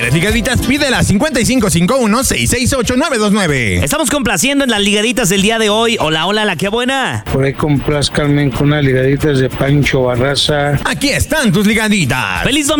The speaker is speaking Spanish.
¿Quieres ligaditas? Pídela 5551-668-929. Estamos complaciendo en las ligaditas del día de hoy. Hola, hola, la que buena. Por ahí complázcanme con unas ligaditas de Pancho Barraza. Aquí están tus ligaditas. ¡Feliz domingo!